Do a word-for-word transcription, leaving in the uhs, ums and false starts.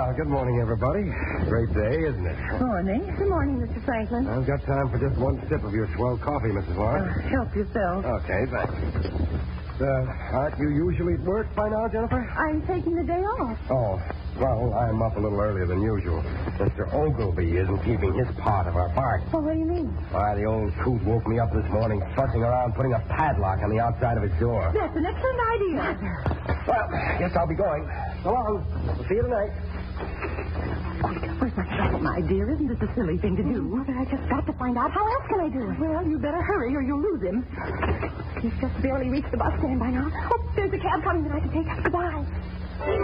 Well, good morning, everybody. Great day, isn't it? Morning. Good morning, Mister Franklin. I've got time for just one sip of your swell coffee, Missus Lawrence. Uh, help yourself. Okay, thanks. Uh, aren't you usually at work by now, Jennifer? I'm taking the day off. Oh, well, I'm up a little earlier than usual. Mister Ogilvy isn't keeping his part of our bargain. Well, what do you mean? Why, the old coot woke me up this morning fussing around putting a padlock on the outside of his door. That's an excellent idea. Well, I guess I'll be going. So long. We'll see you tonight. Where's my trouble, my dear? Isn't this a silly thing to do? Mother, I just got to find out. How else can I do it? Well, you better hurry or you'll lose him. He's just barely reached the bus stand by now. Oh, there's a cab coming that I can take. Goodbye.